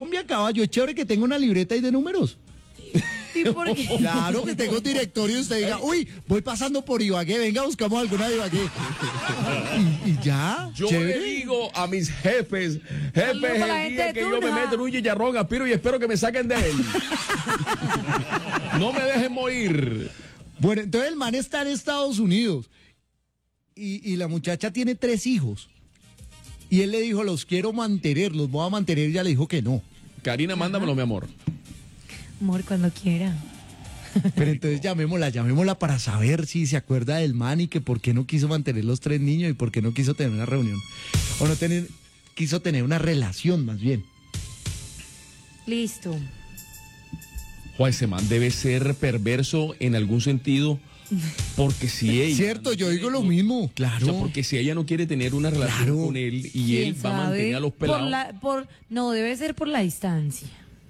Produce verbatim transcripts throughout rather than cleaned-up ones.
Colombia, caballo. Es chévere que tenga una libreta ahí de números. ¿Y por qué? Claro que tengo directorio y usted diga, uy, voy pasando por Ibagué, venga, buscamos alguna de Ibagué. Y, y ya, Yo chévere. le digo a mis jefes, Saludos jefes, para la el gente día de que yo me Tunja. meto en un chicharrón, aspiro y espero que me saquen de él. No me dejen morir. Bueno, entonces el man está en Estados Unidos y, y la muchacha tiene tres hijos. Y él le dijo, los quiero mantener, los voy a mantener. Y ella le dijo que no. Karina, mándamelo, mi amor. Amor, cuando quiera. Pero entonces llamémosla, llamémosla para saber si se acuerda del man y que por qué no quiso mantener los tres niños y por qué no quiso tener una reunión. O no tener, quiso tener una relación más bien. Listo. Juan, ese man debe ser perverso en algún sentido. Porque si ella... Cierto, yo digo lo mismo, O claro. sea, porque si ella no quiere tener una relación Claro. con él y ¿Quién él va a sabe? mantener a los Por pelados... la, por, no, debe ser por la distancia.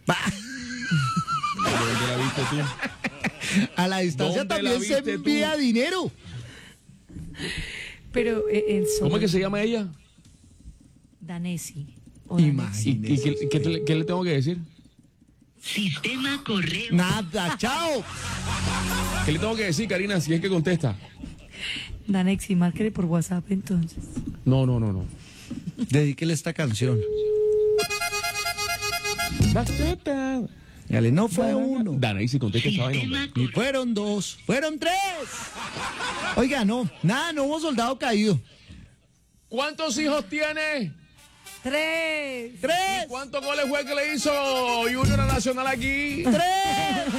¿Dónde la viste tú? A la distancia ¿Dónde la también se viste tú? envía dinero. Pero eh, en ¿Cómo es que se llama ella? Danesi. o ¿Y, Danesi. y qué, qué te- qué le tengo que decir? Sistema correo. Nada, chao. ¿Qué le tengo que decir, Karina, si es que contesta? Danexi, márquele por WhatsApp entonces. No, no, no, no. Dedíquele esta canción. Dale, no fue uno. Dana, y si contesta esa vaina, Sistema hombre. Y fueron dos, fueron tres. Oiga, no, nada, no hubo soldado caído. ¿Cuántos hijos tiene? Tres. Tres, ¿Cuántos goles fue que le hizo Junior a Nacional aquí? tres.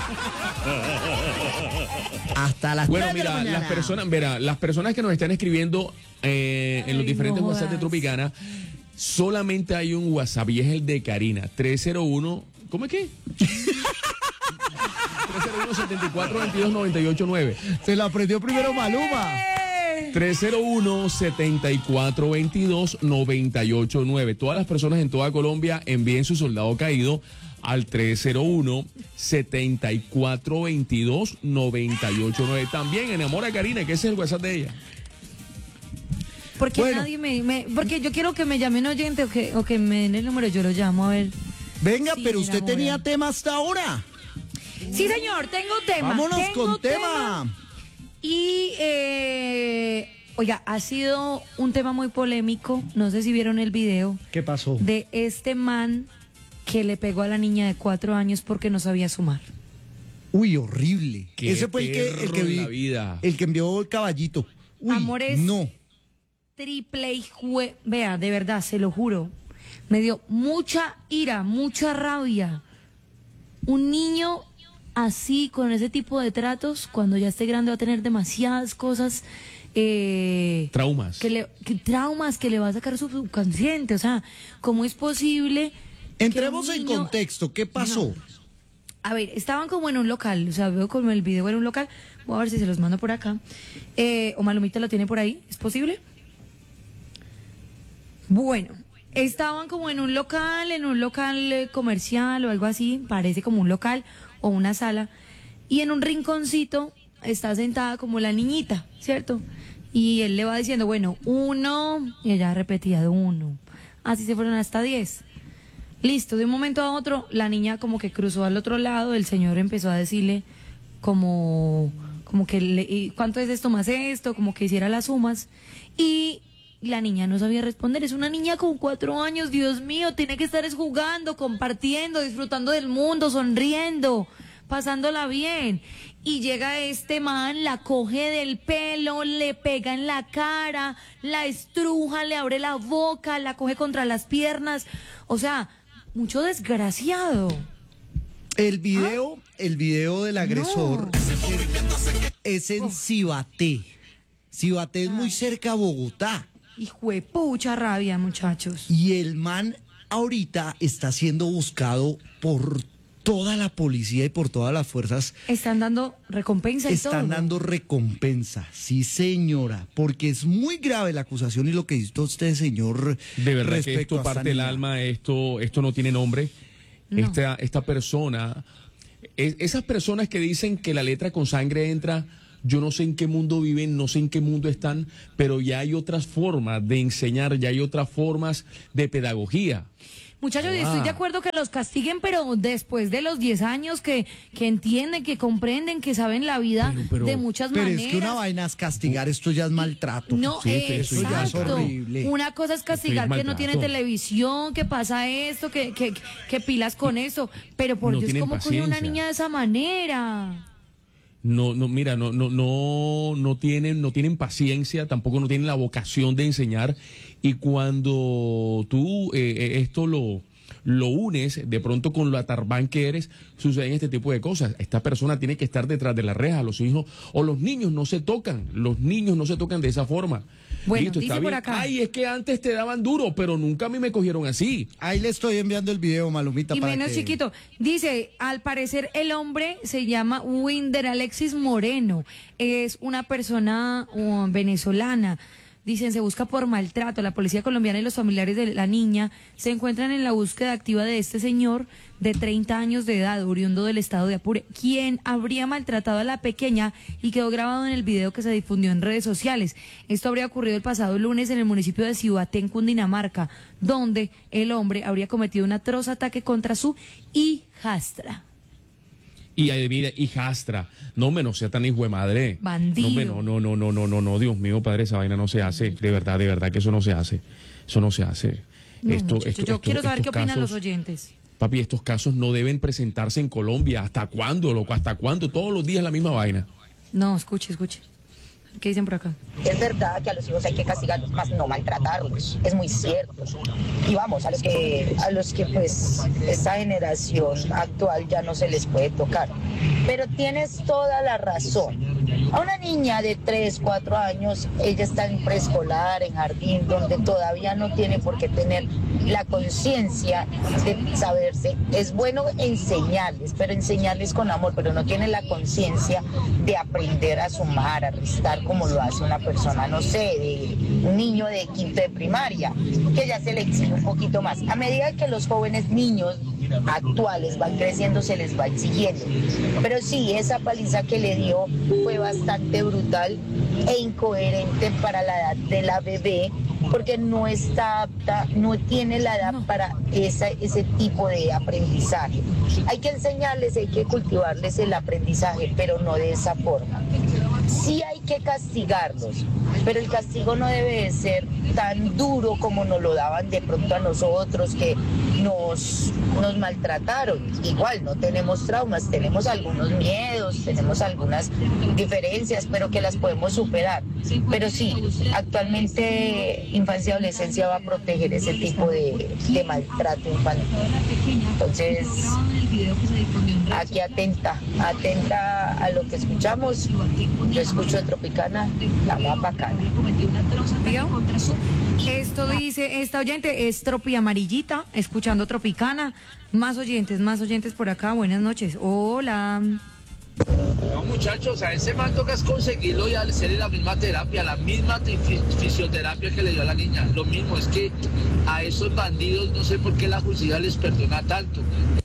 Hasta las Bueno, tres de la mira, mañana. las personas, verá, las personas que nos están escribiendo eh, en los Ay, diferentes no WhatsApp de jodas. Tropicana, solamente hay un WhatsApp y es el de Karina, tres cero uno, ¿cómo es que? tres cero uno, setenta y cuatro, veintidós, noventa y ocho, nueve. Se la aprendió primero Maluma. tres cero uno, setenta y cuatro, veintidós, noventa y ocho, nueve. Todas las personas en toda Colombia envíen su soldado caído al tres cero uno, setenta y cuatro, veintidós, noventa y ocho, nueve. También enamora a Karina, que ese es el WhatsApp de ella. Porque Bueno. nadie me, me- porque yo quiero que me llame un oyente o que, o que me den el número, yo lo llamo a ver. Venga, Sí, pero usted enamora. tenía tema hasta ahora. Sí, señor, tengo tema. Vámonos tengo con tema. Y, eh, oiga, ha sido un tema muy polémico. No sé si vieron el video ¿Qué pasó? de este man que le pegó a la niña de cuatro años porque no sabía sumar. Uy, horrible. Qué Ese fue el que, el perro que en vi, la vida. el que envió el caballito. Uy, Amores. no. Triple y jue... Vea, de verdad, se lo juro. Me dio mucha ira, mucha rabia. Un niño así, con ese tipo de tratos, cuando ya esté grande va a tener demasiadas cosas... Eh, Traumas. que le, que traumas que le va a sacar su subconsciente. O sea, ¿cómo es posible? que Entremos un en niño- contexto. ¿Qué pasó? A ver, estaban como en un local, o sea, veo como el video en un local. Voy a ver si se los mando por acá. Eh, o Malumita lo tiene por ahí, ¿es posible? Bueno, estaban como en un local, en un local eh, comercial o algo así, parece como un local o una sala. Y en un rinconcito está sentada como la niñita, ¿cierto? Y él le va diciendo, bueno, uno, y ella repetía, uno. Así se fueron hasta diez. Listo, de un momento a otro, la niña como que cruzó al otro lado, el señor empezó a decirle como, como que, le, ¿y ¿cuánto es esto más esto? Como que hiciera las sumas. Y la niña no sabía responder, es una niña con cuatro años, Dios mío, tiene que estar es jugando, compartiendo, disfrutando del mundo, sonriendo, pasándola bien. Y llega este man, la coge del pelo, le pega en la cara, la estruja, le abre la boca, la coge contra las piernas. O sea, mucho desgraciado. El video, el video del agresor No. es en Cibaté. Cibaté es muy cerca a Bogotá. Hijo de pucha rabia, muchachos. Y el man ahorita está siendo buscado por toda la policía y por todas las fuerzas. Están dando recompensa y Están todo. dando recompensa, sí señora, porque es muy grave la acusación y lo que hizo usted, señor. De verdad que respecto esto a esta parte del niña. alma, esto, esto no tiene nombre. No. Esta, esta persona, es- esas personas que dicen que la letra con sangre entra, yo no sé en qué mundo viven, no sé en qué mundo están, pero ya hay otras formas de enseñar, ya hay otras formas de pedagogía. Muchachos, Ah. estoy de acuerdo que los castiguen, pero después de los diez años que, que entienden, que comprenden, que saben la vida Pero- pero- de muchas Pero maneras. es que una vaina es castigar, esto ya es maltrato. No, Sí, pero eso ya es exacto. horrible. Una cosa es castigar Eso ya es que no tiene maltrato. televisión, que pasa esto, que, que, que pilas con eso. Pero por No Dios, tienen ¿cómo coge una paciencia. niña de esa manera? No, no, mira, no, no, no, no tienen, no tienen paciencia, tampoco no tienen la vocación de enseñar. Y cuando tú eh, esto lo, lo unes de pronto con lo atarbán que eres, suceden este tipo de cosas. Esta persona tiene que estar detrás de la reja, los hijos, o los niños no se tocan, los niños no se tocan de esa forma. Bueno, Listo, dice está por bien. acá. Ay, es que antes te daban duro, pero nunca a mí me cogieron así. Ahí le estoy enviando el video, Malumita. Y para menos que- chiquito. Dice, al parecer el hombre se llama Winder Alexis Moreno. Es una persona uh, venezolana. Dicen, se busca por maltrato. La policía colombiana y los familiares de la niña se encuentran en la búsqueda activa de este señor de treinta años de edad, oriundo del estado de Apure, quien habría maltratado a la pequeña y quedó grabado en el video que se difundió en redes sociales. Esto habría ocurrido el pasado lunes en el municipio de Ciudaté, en Cundinamarca, donde el hombre habría cometido un atroz ataque contra su hijastra. Y adivina, hijastra. No, me no sea tan hijo de madre. Bandido. No, me, no, no, no, no, no, no, no, Dios mío, padre, esa vaina no se hace. De verdad, de verdad que eso no se hace. Eso no se hace. No, esto, muchacho, esto- yo esto- quiero saber qué estos opinan casos- los oyentes. Papi, estos casos no deben presentarse en Colombia. ¿Hasta cuándo, loco? ¿Hasta cuándo? Todos los días la misma vaina. No, escuche, escuche. ¿Qué dicen por acá? Es verdad que a los hijos hay que castigarlos, más no maltratarlos, es muy cierto. Y vamos, a los que, a los que pues esta generación actual ya no se les puede tocar. Pero tienes toda la razón. A una niña de tres, cuatro años, ella está en preescolar, en jardín, donde todavía no tiene por qué tener la conciencia de saberse. Es bueno enseñarles, pero enseñarles con amor, pero no tiene la conciencia de aprender a sumar, a restar, como lo hace una persona, no sé, de un niño de quinto de primaria, que ya se le exige un poquito más. A medida que los jóvenes niños actuales van creciendo, se les va exigiendo. Pero sí, esa paliza que le dio fue bastante brutal e incoherente para la edad de la bebé, porque no está apta, no tiene la edad para esa, ese tipo de aprendizaje. Hay que enseñarles, hay que cultivarles el aprendizaje, pero no de esa forma. Sí hay que castigarlos, pero el castigo no debe de ser tan duro como nos lo daban de pronto a nosotros, que nos, nos maltrataron. Igual no tenemos traumas, tenemos algunos miedos, tenemos algunas diferencias, pero que las podemos superar. Pero sí, actualmente Infancia y Adolescencia va a proteger ese tipo de, de maltrato infantil. Entonces, aquí atenta, atenta a lo que escuchamos. Yo escucho de Tropicana, la más bacana. ¿Vio? Esto dice, esta oyente es Tropi Amarillita, escuchando Tropicana. Más oyentes, más oyentes por acá. Buenas noches. Hola. No, muchachos, a ese man toca es conseguirlo y hacerle la misma terapia, la misma fi- fisioterapia que le dio a la niña. Lo mismo, es que a esos bandidos no sé por qué la justicia les perdona tanto.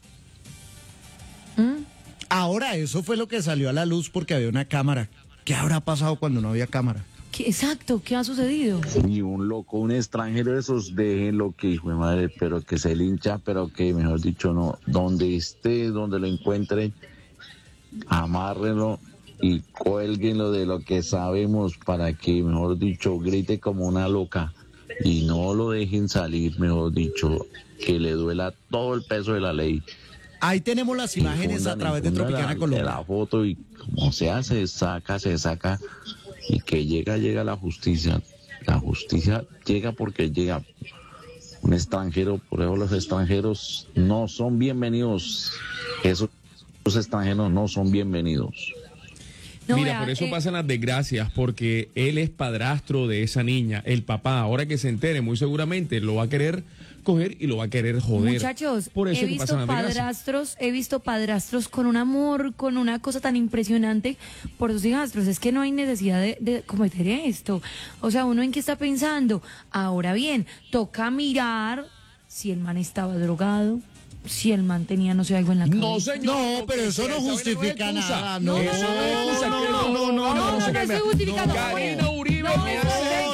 ¿Mm? Ahora, eso fue lo que salió a la luz porque había una cámara. ¿Qué habrá pasado cuando no había cámara? ¿Qué- exacto, ¿qué ha sucedido? Y un loco, un extranjero de esos, déjenlo que hijo de madre, pero que se lincha, pero que mejor dicho no, donde esté, donde lo encuentren, amárrenlo y cuélguenlo de lo que sabemos para que, mejor dicho, grite como una loca y no lo dejen salir, mejor dicho, que le duela todo el peso de la ley. Ahí tenemos las imágenes Infundan, a través de infundan Tropicana la, Colombia. la foto y como sea, se saca, se saca y que llega, llega la justicia. La justicia llega porque llega un extranjero, por eso los extranjeros no son bienvenidos. Esos, esos extranjeros no son bienvenidos. No, Mira, vea, por eso eh, pasan las desgracias, porque él es padrastro de esa niña. El papá, ahora que se entere, muy seguramente lo va a querer coger y lo va a querer joder. Muchachos, por eso he es que visto pasan las desgracias. padrastros, he visto padrastros con un amor, con una cosa tan impresionante por sus hijastros. Es que no hay necesidad de, de cometer esto. O sea, uno en qué está pensando. Ahora bien, toca mirar si el man estaba drogado, si el man tenía, no sé, algo en la cabeza. No, señor. No, pero eso no esa vaina justifica es excusa. nada. No, No, no, no, no, Eso no es excusa, no, que no, no, no, no, no, no, no, no estoy justificando. Karina Uribe, No, me no, hace no, el venga. favor.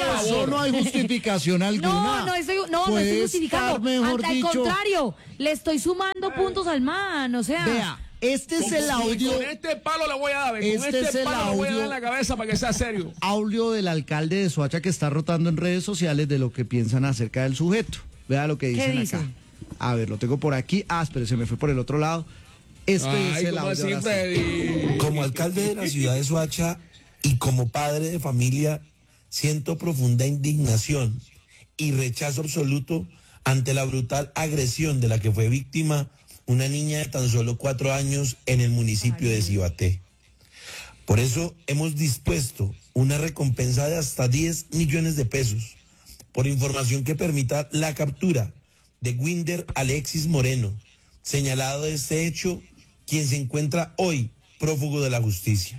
mejor. no hay justificación alguna. No, no estoy, no, no estoy Puede justificando. estar, mejor Al dicho. contrario, le estoy sumando puntos al man, o sea. Vea, este es Con- el audio. Con este palo le voy a dar, con Este este, es el palo le voy a dar audio. en la cabeza para que sea serio. Audio del alcalde de Soacha que está rotando en redes sociales de lo que piensan acerca del sujeto. Vea lo que ¿Qué dicen dice? acá. A ver, lo tengo por aquí. Ah, pero se me fue por el otro lado. Este Ay, es el como audio. así, ahora sí. Freddy. Como alcalde de la ciudad de Soacha y como padre de familia, siento profunda indignación y rechazo absoluto ante la brutal agresión de la que fue víctima una niña de tan solo cuatro años en el municipio de Cibaté. Por eso hemos dispuesto una recompensa de hasta diez millones de pesos por información que permita la captura de Winder Alexis Moreno, señalado de este hecho, quien se encuentra hoy prófugo de la justicia.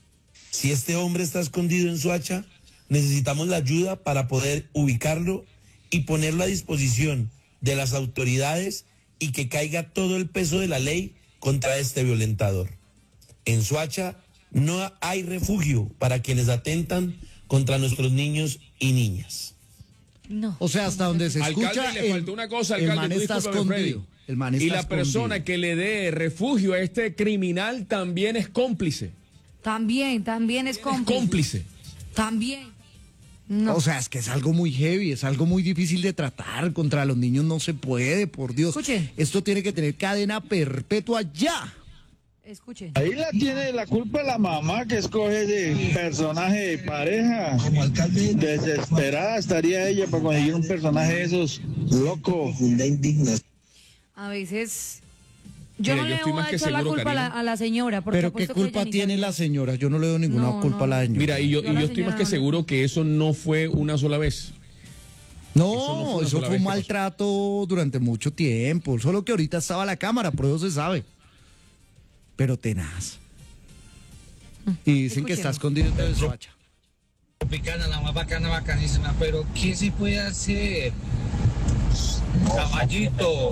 Si este hombre está escondido en Soacha, necesitamos la ayuda para poder ubicarlo y ponerlo a disposición de las autoridades y que caiga todo el peso de la ley contra este violentador. En Soacha no hay refugio para quienes atentan contra nuestros niños y niñas. No. O sea, hasta donde se escucha. Alcalde, le el- faltó una cosa, el alcalde. man tú está discúlpame, escondido. Freddy. El man Y está la escondido. persona que le dé refugio a este criminal también es cómplice. También, también es Es cómplice. cómplice. También. No. O sea, es que es algo muy heavy, es algo muy difícil de tratar. Contra los niños no se puede, por Dios. Escuche. Esto tiene que tener cadena perpetua ya. Escuchen. Ahí la tiene la culpa la mamá que escoge de personaje de pareja. Como alcalde de Desesperada estaría ella para conseguir un personaje de esos loco. profunda indignación. A veces. Yo Mire, no yo le estoy voy más a que echar la seguro, culpa a la, Karina. a la señora. Porque Pero qué apuesto que ella culpa ni tiene sabe. la señora. Yo no le doy ninguna No, culpa a la no. señora. Mira, y yo, Yo y la yo estoy más señora que no. seguro que eso no fue una sola vez. No, Eso no fue una eso sola fue vez un que pasó. maltrato durante mucho tiempo. Solo que ahorita estaba la cámara, por eso se sabe. Pero tenaz. Y dicen que está Escuchemos. escondido en Soacha. Tropicana, la más bacana, bacanísima, pero ¿qué se puede hacer? Caballito,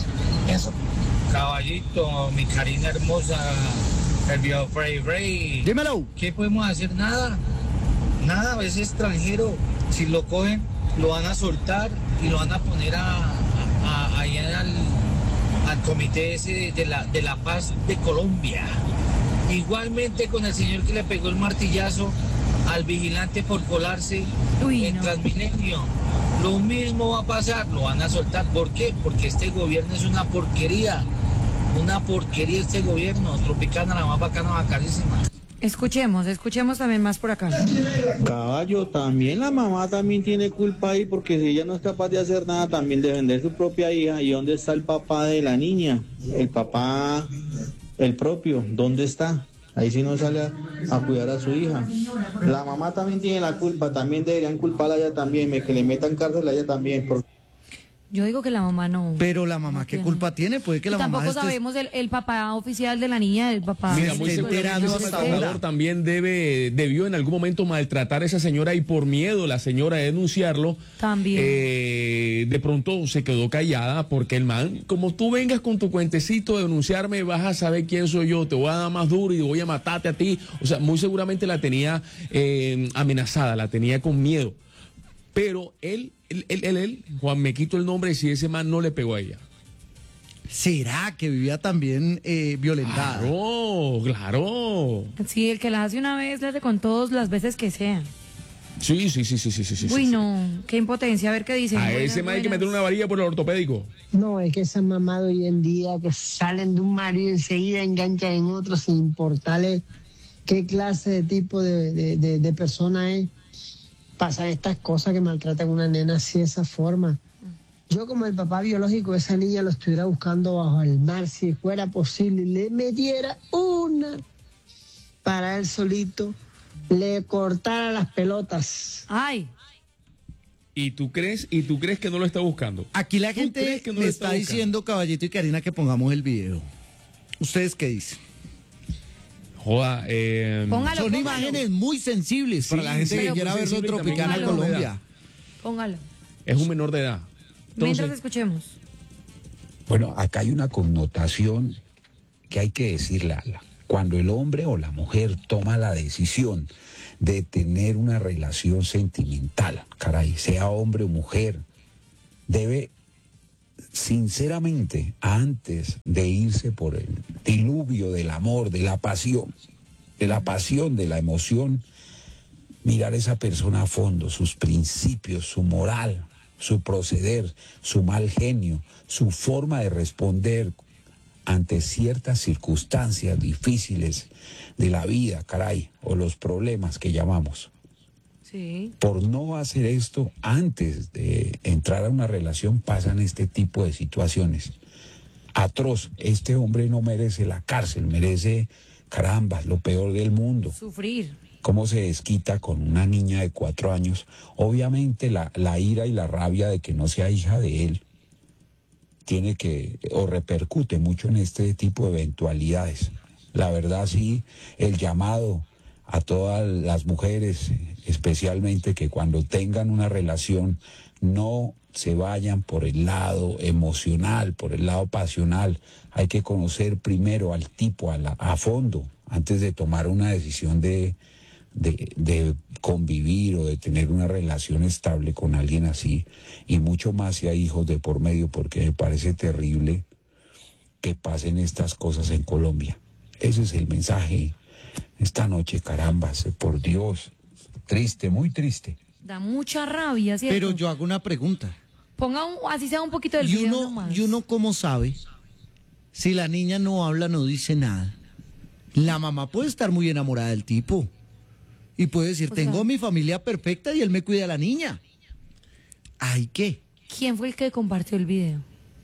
caballito, mi Karina hermosa, el viejo Frey Frey. Dímelo. ¿Qué podemos hacer? Nada, nada, es extranjero. Si lo cogen, lo van a soltar y lo van a poner a, a- a- ahí al, al comité ese de la, de la paz de Colombia. Igualmente con el señor que le pegó el martillazo al vigilante por colarse Uy, en no. Transmilenio. Lo mismo va a pasar, lo van a soltar. ¿Por qué? Porque este gobierno es una porquería. Una porquería este gobierno. Tropicana, la más bacana, bacanísima. Escuchemos, escuchemos también más por acá. Caballo, también la mamá también tiene culpa ahí porque si ella no es capaz de hacer nada, también defender su propia hija. ¿Y dónde está el papá de la niña? El papá, el propio, ¿dónde está? Ahí sí no sale a, a cuidar a su hija. La mamá también tiene la culpa, también deberían culparla a ella también, me- que le metan cárcel a ella también. Porque Yo digo que la mamá no. Pero la mamá, no ¿qué tiene. culpa tiene? Puede que la Y mamá tampoco esté- sabemos el, el papá oficial de la niña, el papá. Mira, muy esté seguro enterando ese hasta maltratador ahora. también debe, debió en algún momento maltratar a esa señora y por miedo la señora de denunciarlo, También. eh, de pronto se quedó callada porque el man, como tú vengas con tu cuentecito de denunciarme, vas a saber quién soy yo, te voy a dar más duro y voy a matarte a ti. O sea, muy seguramente la tenía eh, amenazada, la tenía con miedo. Pero él, él, él, él, él, Juan, me quito el nombre si ese man no le pegó a ella. ¿Será que vivía también eh, violentada? Claro, claro. Sí, el que la hace una vez, la hace con todos las veces que sean. Sí, sí, sí, sí, sí, sí. sí, Uy, sí. no, qué impotencia, a ver qué dicen. A Buenas, ese man hay que buenas. meter una varilla por el ortopédico. No, es que esas mamás de hoy en día que salen de un marido y enseguida enganchan en otro sin importarle qué clase de tipo de, de, de, de persona es. Pasan estas cosas que maltratan a una nena así de esa forma. Yo como el papá biológico de esa niña lo estuviera buscando bajo el mar, si fuera posible, y le metiera una para él solito, le cortara las pelotas. Ay, ¿Y tú crees, y tú crees que no lo está buscando? Aquí la ¿Tú gente crees que no me lo está, está buscando? diciendo, Caballito y Karina, que pongamos el video. ¿Ustedes qué dicen? Joda, eh, póngalo, Son póngalo. imágenes muy sensibles para Sí, la gente sí, que pero quiera muy verlo en sensible y Tropicana, también Colombia. Póngalo. es un menor de edad. Mientras Entonces, escuchemos. Bueno, acá hay una connotación que hay que decirla. Cuando el hombre o la mujer toma la decisión de tener una relación sentimental, caray, sea hombre o mujer, debe sinceramente, antes de irse por el diluvio del amor, de la pasión, de la pasión, de la emoción, mirar a esa persona a fondo, sus principios, su moral, su proceder, su mal genio, su forma de responder ante ciertas circunstancias difíciles de la vida, caray, o los problemas que llamamos. Sí. Por no hacer esto antes de entrar a una relación pasan este tipo de situaciones. Atroz, este hombre no merece la cárcel, merece, caramba, lo peor del mundo. Sufrir. Cómo se desquita con una niña de cuatro años. Obviamente la, la ira y la rabia de que no sea hija de él tiene que, o repercute mucho en este tipo de eventualidades. La verdad sí, el llamado a todas las mujeres, especialmente que cuando tengan una relación no se vayan por el lado emocional, por el lado pasional. Hay que conocer primero al tipo a, la, a fondo antes de tomar una decisión de, de, de convivir o de tener una relación estable con alguien así, y mucho más si hay hijos de por medio, porque me parece terrible que pasen estas cosas en Colombia. Ese es el mensaje esta noche, carambas, por Dios, triste, muy triste. Da mucha rabia, ¿cierto? Pero yo hago una pregunta. Ponga un, así sea un poquito del ¿Y video uno, nomás. ¿Y uno cómo sabe? Si la niña no habla, no dice nada. La mamá puede estar muy enamorada del tipo. Y puede decir, O sea, tengo mi familia perfecta y él me cuida a la niña. ¿Ay qué? ¿Quién fue el que compartió el video?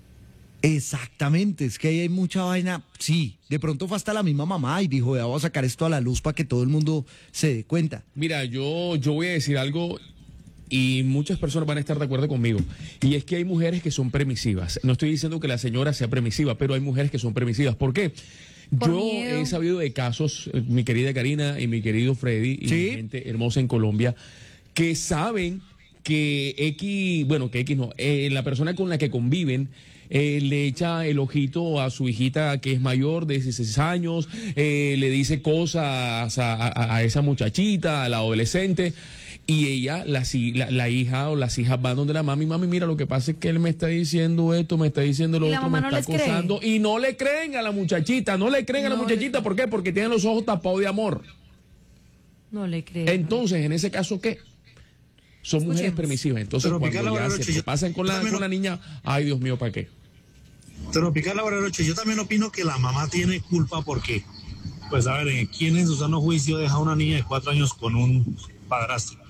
Exactamente, es que ahí hay mucha vaina. Sí, de pronto fue hasta la misma mamá y dijo, ya voy a sacar esto a la luz para que todo el mundo se dé cuenta. Mira, yo, yo voy a decir algo y muchas personas van a estar de acuerdo conmigo. Y es que hay mujeres que son permisivas. No estoy diciendo que la señora sea permisiva, pero hay mujeres que son permisivas. ¿Por qué? Por Yo miedo. he sabido de casos, eh, mi querida Karina y mi querido Freddy, y Sí. gente hermosa en Colombia, que saben que X, bueno, que X no, eh, la persona con la que conviven eh, le echa el ojito a su hijita que es mayor de dieciséis años, eh, le dice cosas a, a- a esa muchachita, a la adolescente, y ella, la, si- la, la hija o las hijas van donde la mami, mami, mira, lo que pasa es que él me está diciendo esto, me está diciendo lo Y la otro, me mamá no está les cree. acosando, y no le creen a la muchachita, no le creen a la No muchachita, le- ¿por qué? Porque tienen los ojos tapados de amor. No le creo. Entonces, en ese caso, ¿qué? Son mujeres Escuchemos. permisivas. Entonces, Pero, Picar, cuando la ya verdad, se yo- pasan con yo la, también con no- la niña, ay, Dios mío, ¿para qué? Pero Picar Laboreroche, yo también opino que la mamá tiene culpa porque, pues a ver, ¿quién en su sano juicio deja a una niña de cuatro años con un padrastro?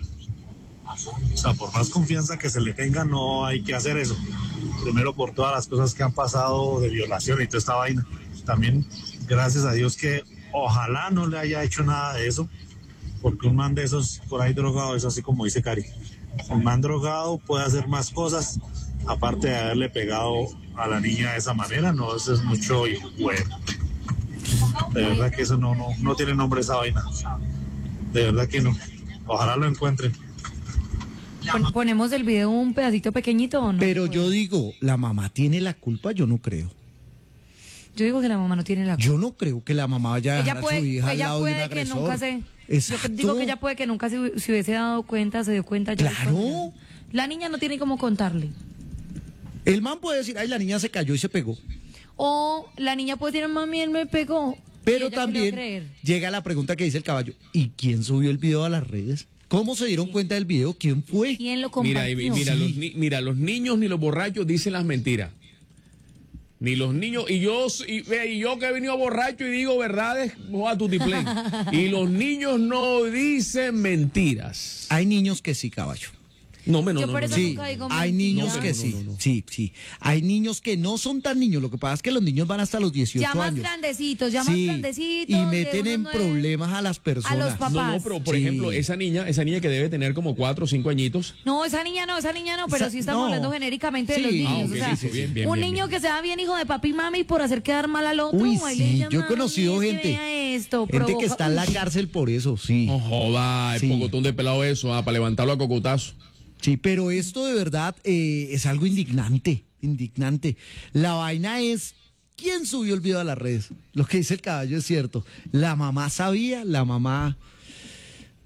O sea, por más confianza que se le tenga, no hay que hacer eso. Primero por todas las cosas que han pasado de violación y toda esta vaina. También, gracias a Dios que ojalá no le haya hecho nada de eso, porque un man de esos por ahí drogado es así como dice Cari. Un man drogado puede hacer más cosas, aparte de haberle pegado a la niña de esa manera, no, eso es mucho y bueno. De verdad que eso no, no, no tiene nombre esa vaina. De verdad que no. Ojalá lo encuentren. Pon- ¿Ponemos el video un pedacito pequeñito o no? Pero Pues, yo digo, ¿la mamá tiene la culpa? Yo no creo. Yo digo que la mamá no tiene la culpa. Yo no creo que la mamá vaya a dejar Ella a puede, su hija al ella lado de un puede que agresor. nunca se... Exacto. Yo digo que ella puede que nunca se, se hubiese dado cuenta, se dio cuenta. ya Claro. después. La niña no tiene cómo contarle. El man puede decir, ay, la niña se cayó y se pegó. O la niña puede decir, mami, él me pegó. Y Pero ella que le va a también creer. llega la pregunta que dice el caballo, ¿y quién subió el video a las redes? ¿Cómo se dieron cuenta del video? ¿Quién fue? ¿Quién lo Mira, compartió? y- mira, Sí. los, ni- mira, los niños ni los borrachos dicen las mentiras. Ni los niños, y yo, y, ve, y yo que he venido borracho y digo verdades, a tutiplén. Y los niños no dicen mentiras. Hay niños que sí, caballo. No, me no, Yo no, por no, eso no. Sí, nunca digo hay mentiras. niños No, que no, sí, no, no, no. sí, sí. Hay niños que no son tan niños, lo que pasa es que los niños van hasta los dieciocho Ya más años. grandecitos, ya más Sí, grandecitos. y de meten unos en nueve- problemas a las personas. A los papás. No, no, pero por Sí. ejemplo, esa niña, esa niña que debe tener como cuatro o cinco añitos. No, esa niña no, esa niña no, pero Esa- sí estamos no. hablando genéricamente de los Sí. niños. Ah, ok, o sea, listo, bien, bien, un bien, niño bien. que sea bien hijo de papi y mami por hacer quedar mal al otro. Uy, ahí le sí, llaman, yo he conocido "Ay, gente, vea esto, gente que provoca-". está en la Uy, cárcel por eso, sí. No joda, el Sí. pocotón de pelado eso, ah, para levantarlo a cocotazo. Sí, pero esto de verdad eh, es algo indignante, indignante. La vaina es, ¿quién subió el video a las redes? Lo que dice el caballo es cierto. La mamá sabía, la mamá...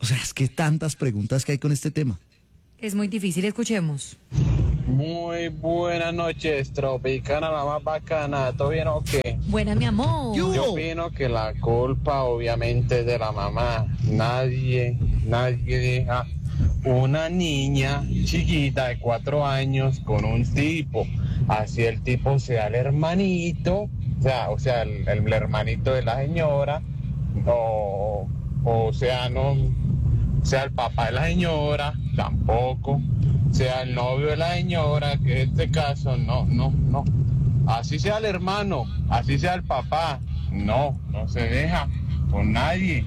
O sea, es que tantas preguntas que hay con este tema. Es muy difícil, escuchemos. Muy buenas noches, Tropicana, la más bacana. ¿Todo bien o qué? Buena, mi amor. Yo opino que la culpa obviamente es de la mamá. Nadie, nadie deja una niña chiquita de cuatro años con un tipo. Así el tipo sea el hermanito, o sea, o sea el, el hermanito de la señora, o, o sea, no, sea el papá de la señora, tampoco. Sea el novio de la señora, que en este caso, no, no, no. Así sea el hermano, así sea el papá, no, no se deja con nadie.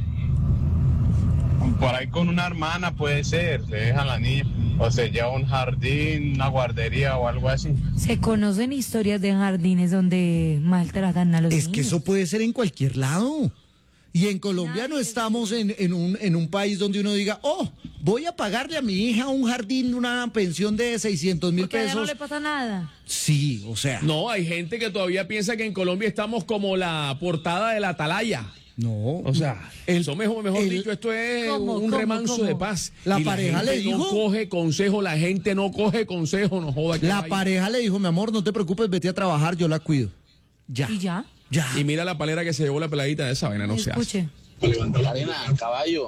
Por ahí con una hermana puede ser, se deja la niña, o se lleva a un jardín, una guardería o algo así. Se conocen historias de jardines donde maltratan a los Es niños. que eso puede ser en cualquier lado. Y en Colombia no estamos en, en, un, en un país donde uno diga, oh, voy a pagarle a mi hija un jardín, una pensión de seiscientos mil Porque a ella pesos. no le pasa nada. Sí, o sea. No, hay gente que todavía piensa que en Colombia estamos como la portada de la Atalaya. No. O sea, eso mejor, mejor el- dicho, esto es ¿Cómo, un cómo, remanso cómo? de paz. La Y pareja gente le dijo- no coge consejo, la gente no coge consejo, no joda. que La vaya. pareja le dijo, mi amor, no te preocupes, vete a trabajar, yo la cuido. Ya. ¿Y ya? Ya. Y mira la palera que se llevó la peladita de esa vaina, no se hace. Escuche. Arena, caballo,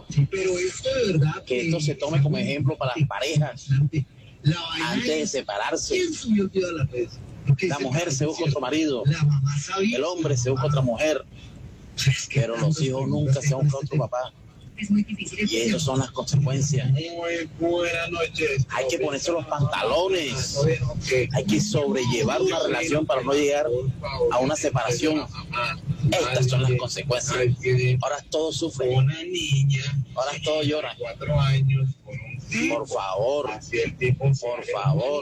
que esto se tome como ejemplo para las parejas antes de separarse. La mujer se busca otro marido, el hombre se busca otra mujer, pero los hijos nunca se buscan otro papá. Y esas son las consecuencias. Muy buenas noches. Hay que ponerse los pantalones, hay que sobrellevar una relación para no llegar a una separación. Estas son las consecuencias. Ahora todos sufren, Una niña, ahora todos lloran. cuatro años, con un Por favor, así el tipo por favor.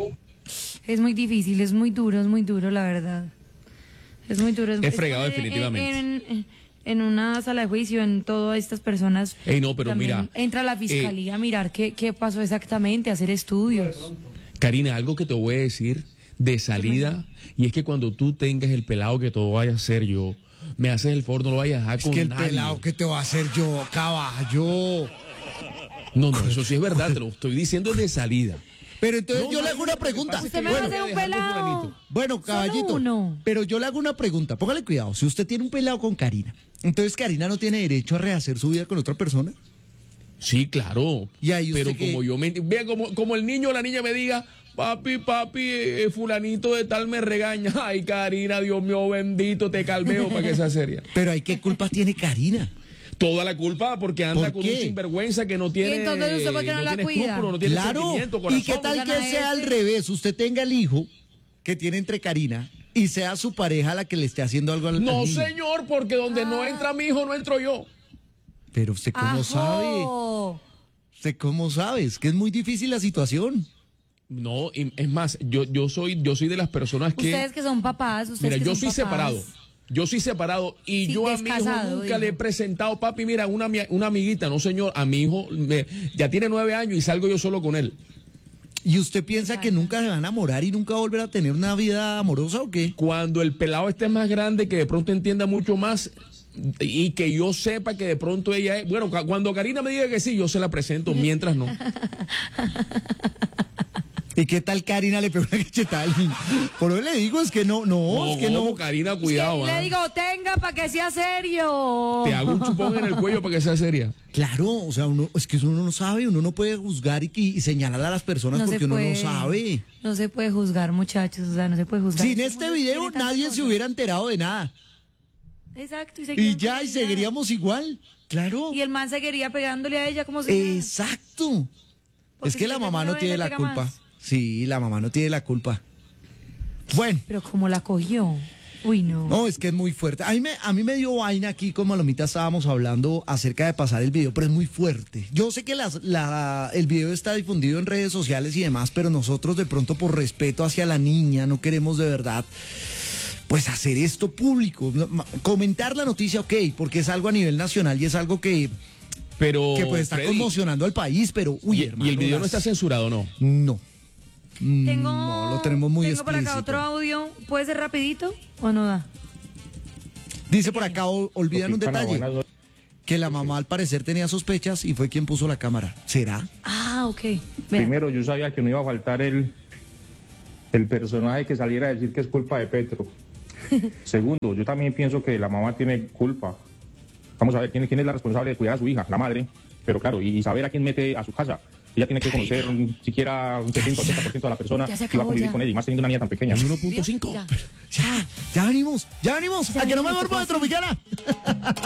Es muy difícil, es muy duro, es muy duro, la verdad. Es muy duro. Es fregado, en- definitivamente. En, en- en una sala de juicio, en todas estas personas. Ey, no, pero también mira, entra la fiscalía a mirar qué, qué pasó exactamente, a hacer estudios. Karina, algo que te voy a decir de salida, y es que cuando tú tengas el pelado que todo vaya a ser yo, me haces el favor, no lo vayas a dejar Es con que el nadie. pelado que te va a hacer yo, caballo. No, no, eso sí es verdad, te lo estoy diciendo de salida. Pero entonces No, yo no, le hago no, una lo que pregunta. pasa es Usted que me va a yo hacer voy un a dejar con pelado. fulanito. Bueno, caballito, uno. pero yo le hago una pregunta. Póngale cuidado. Si usted tiene un pelado con Karina, entonces Karina no tiene derecho a rehacer su vida con otra persona. Sí, claro. Y ahí usted pero que- como yo me vea como, como el niño o la niña me diga, papi, papi, eh, fulanito de tal me regaña. Ay, Karina, Dios mío bendito, te calmeo para que sea seria. Pero ¿hay qué culpa tiene Karina? Toda la culpa porque anda ¿Por con qué? un sinvergüenza que no tiene. ¿Y entonces usted por qué no la tiene cuida? escrúpulos, no tiene Claro. sentimiento, ¿Y corazón. qué tal Oigan que a sea al ese. revés? Usted tenga el hijo que tiene entre Karina y sea su pareja la que le esté haciendo algo al al No, niño. señor, porque donde no Ah. entra mi hijo, no entro yo. Pero usted cómo Ajo. sabe. ¿Usted cómo sabe? Es que es muy difícil la situación. No, y es más, yo, yo soy, yo soy de las personas que. Ustedes que son papás, ustedes Mira, que yo son soy papás. separado. Yo soy separado y Sí, yo a mi hijo descasado, nunca digo. le he presentado, papi, mira, una, ami- una amiguita, no señor, a mi hijo me- ya tiene nueve años y salgo yo solo con él. ¿Y usted piensa que nunca se va a enamorar y nunca va a volver a tener una vida amorosa o qué? Cuando el pelado esté más grande, que de pronto entienda mucho más y que yo sepa que de pronto ella es... Bueno, cu- cuando Karina me diga que sí, yo se la presento, mientras no. ¿Y qué tal Karina le pegó una cachetada al niño? Por eso le digo, es que no, no, No, es que no. Karina, cuidado. Le ah. digo, tenga para que sea serio. Te hago un chupón en el cuello para que sea seria. Claro, o sea, uno, es que uno no sabe, uno no puede juzgar y, y señalar a las personas No se porque uno puede. no sabe. No se puede juzgar, muchachos, o sea, no se puede juzgar. Sin este video nadie se hubiera enterado de nada. Exacto. Y, Y seguían ya, y con ella. seguiríamos igual. Claro. Y el man seguiría pegándole a ella como si nada. Exacto. Porque Es que si la le mamá pega no una tiene vez, le la pega culpa. más. Sí, la mamá no tiene la culpa. Bueno. Pero como la cogió. Uy, no. No, es que es muy fuerte. A mí me, a mí me dio vaina aquí, como Lomita estábamos hablando acerca de pasar el video, pero es muy fuerte. Yo sé que las- la, el video está difundido en redes sociales y demás, pero nosotros de pronto por respeto hacia la niña no queremos de verdad pues hacer esto público. No, ma- Comentar la noticia, ok, porque es algo a nivel nacional y es algo que, Pero, que pues está Freddy, conmocionando al país, pero uy, y, hermano. y el video no las- está censurado, ¿no? No. Mm, Tengo, no, lo tenemos muy tengo por explícito. acá otro audio. ¿Puede ser rapidito o no da? Dice por acá, o- olvidan un Tropicana, detalle. buenas que la mamá al parecer tenía sospechas y fue quien puso la cámara. ¿Será? Ah, ok. Vea. Primero, yo sabía que no iba a faltar el, el personaje que saliera a decir que es culpa de Petro. Segundo, yo también pienso que la mamá tiene culpa. Vamos a ver quién, quién es la responsable de cuidar a su hija, la madre. Pero claro, y saber a quién mete a su casa. Ella tiene que conocer un, siquiera un setenta, ochenta por ciento de la persona Ya se que va a acabó, convivir ya. con ella, y más teniendo una niña tan pequeña. uno punto cinco. Ya. Ya, ya venimos, ya venimos. Ya a que no me venimos, duermo de Tropicana.